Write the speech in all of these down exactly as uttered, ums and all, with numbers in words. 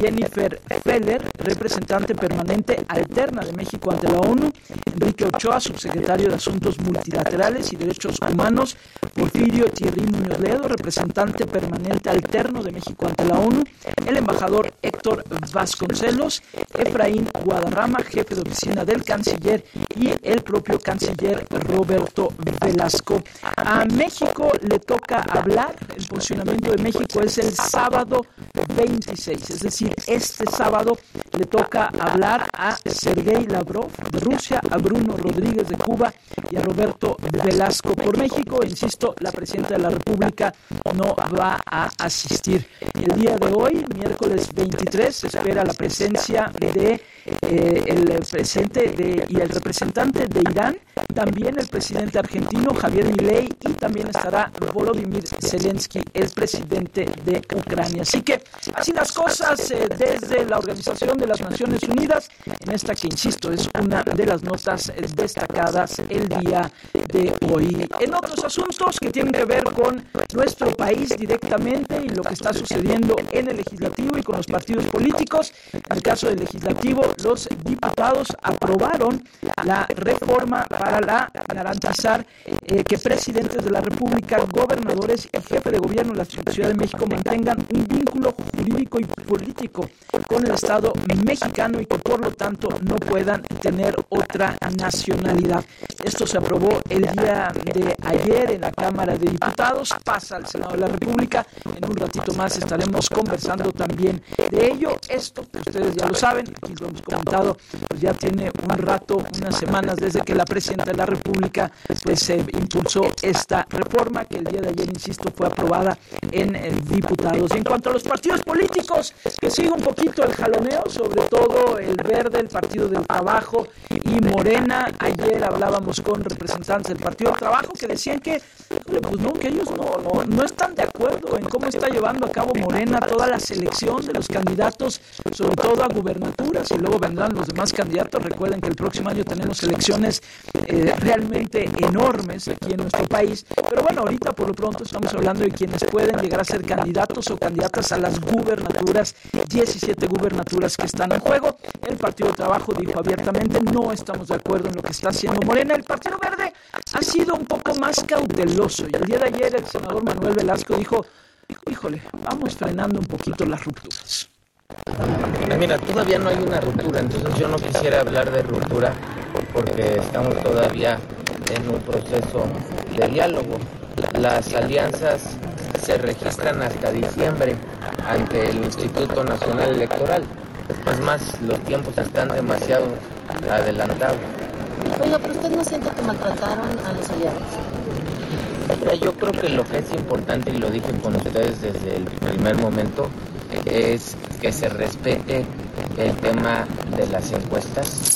Jennifer Feller, representante permanente alterna de México ante la ONU, Enrique Ochoa, subsecretario de Asuntos Multilaterales y Derechos Humanos, Porfirio Thierry Muñoz Ledo, representante permanente alterno de México ante la ONU, el embajador Héctor Vasconcelos, Efraín Guadarrama, jefe de oficina del canciller, y el propio canciller Roberto Velasco. A México le toca hablar. El posicionamiento de México es el sábado veintiséis, es decir, este sábado le toca hablar a Sergei Lavrov de Rusia, a Bruno Rodríguez de Cuba y a Roberto Velasco por México. Insisto, la presidenta de la República no va a asistir. El día de hoy, miércoles veintitrés, se espera la presencia de eh, el presidente de, y el representante de Irán, también el presidente argentino Javier Milei, y también estará Volodymyr Zelensky, el presidente de Ucrania. Así que así las cosas eh, desde la Organización de las Naciones Unidas, en esta que, insisto, es una de las notas destacadas el día de hoy. En otros asuntos que tienen que ver con nuestro país directamente y lo que está sucediendo en el legislativo y con los partidos políticos, en el caso del legislativo, los diputados aprobaron la reforma para la, garantizar eh, que presidentes de la República, gobernadores y jefe de gobierno de la Ciudad de México mantengan un vínculo jurídico y político con el Estado mexicano y que por lo tanto no puedan tener otra nacionalidad. Esto se aprobó el día de ayer en la Cámara de Diputados, pasa al Senado de la República. En un ratito más estaremos conversando también de ello. Esto, ustedes ya lo saben, aquí lo hemos comentado, pues ya tiene un rato, unas semanas desde que la presidenta de la República pues eh, impulsó esta reforma que el día de ayer, insisto, fue aprobada en eh, diputados. Y en cuanto a los partidos políticos, que sigue un poquito el jaloneo, sobre todo el Verde, el Partido del Trabajo y Morena. Ayer hablábamos con representantes del Partido del Trabajo que decían que, pues no, que ellos no, no, no están de acuerdo en cómo está llevando a cabo Morena toda la selección de los candidatos, sobre todo a gubernaturas, y luego vendrán los demás candidatos. Recuerden que el próximo año tenemos elecciones eh, realmente enormes aquí en nuestro país, pero bueno, ahorita por lo pronto estamos hablando de quienes pueden llegar a ser candidatos o candidatas a las gubernaturas, diecisiete gubernaturas que están en juego. El Partido del Trabajo dijo abiertamente: no estamos de acuerdo en lo que está haciendo Morena. El Partido Verde ha sido un poco más cauteloso, y el día de ayer el senador Manuel Velasco dijo: híjole, vamos frenando un poquito las rupturas. Mira, todavía no hay una ruptura, entonces yo no quisiera hablar de ruptura porque estamos todavía en un proceso de diálogo. Las alianzas se registran hasta diciembre ante el Instituto Nacional Electoral. Es más, los tiempos están demasiado adelantados. Oiga, pero usted no siente que maltrataron a los aliados. Mira, yo creo que lo que es importante, y lo dije con ustedes desde el primer momento, es que se respete el tema de las encuestas.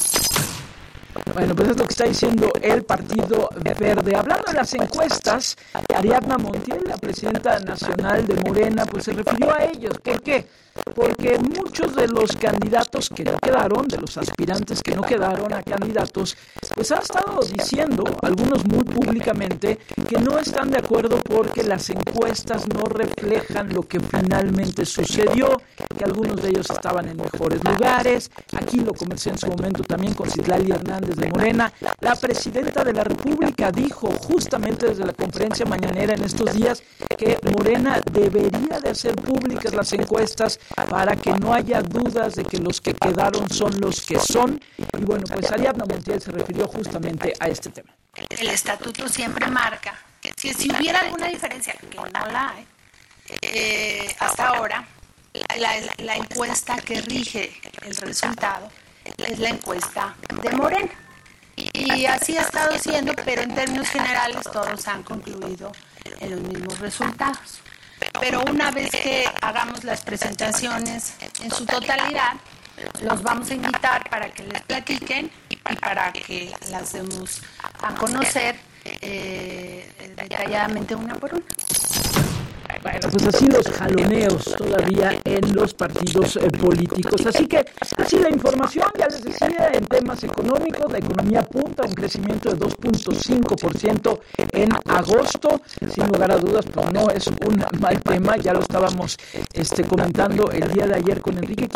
Bueno, pues es lo que está diciendo el Partido Verde. Hablando de las encuestas, Ariadna Montiel, la presidenta nacional de Morena, pues se refirió a ellos. ¿Por qué? Porque muchos de los candidatos que no quedaron, de los aspirantes que no quedaron a candidatos, pues han estado diciendo, algunos muy públicamente, que no están de acuerdo porque las encuestas no reflejan lo que finalmente sucedió, que algunos de ellos estaban en mejores lugares. Aquí lo conversé en su momento también con Citlali Hernández de Morena. La presidenta de la República dijo justamente desde la conferencia mañanera en estos días que Morena debería de hacer públicas las encuestas para que no haya dudas de que los que quedaron son los que son. Y bueno, pues Ariadna Montiel se refirió justamente a este tema. El estatuto siempre marca que si hubiera alguna diferencia, que no la hay, eh, hasta ahora, la, la encuesta que rige el resultado es la encuesta de Morena. Y así ha estado siendo, pero en términos generales todos han concluido en los mismos resultados. Pero una vez que hagamos las presentaciones en su totalidad, los vamos a invitar para que les platiquen y para que las demos a conocer eh, detalladamente una por una. Bueno, pues así los jaloneos todavía en los partidos eh, políticos. Así que, así la información, ya les decía, en temas económicos, la economía apunta a un crecimiento de dos punto cinco por ciento en agosto. Sin lugar a dudas, pues no es un mal tema, ya lo estábamos este, comentando el día de ayer con Enrique